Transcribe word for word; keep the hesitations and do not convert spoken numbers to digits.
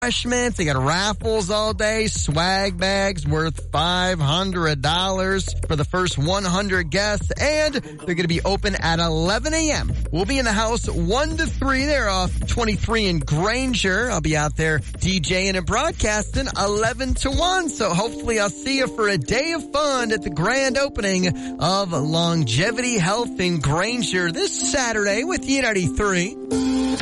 refreshments. They got raffles all day, swag bags worth five hundred dollars for the first one hundred guests, and they're going to be open at eleven a.m. We'll be in the house one to three. They're off twenty-three in Granger. I'll be out there DJing and broadcasting eleven to one. So hopefully I'll see you for a day of fun at the grand opening of Longevity Health in Granger this Saturday with U ninety-three.